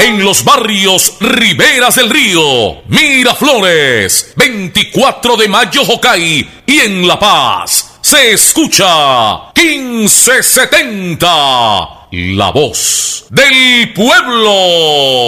En los barrios Riberas del Río, Miraflores, 24 de mayo Jocay y en La Paz se escucha 1570, la voz del pueblo.